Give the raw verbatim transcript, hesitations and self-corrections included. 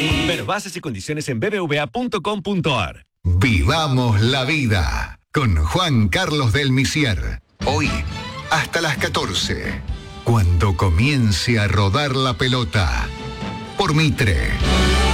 Ver bases y condiciones en b b v a punto com punto a r. Vivamos la vida con Juan Carlos del Misier. Hoy, hasta las catorce, cuando comience a rodar la pelota. Por Mitre.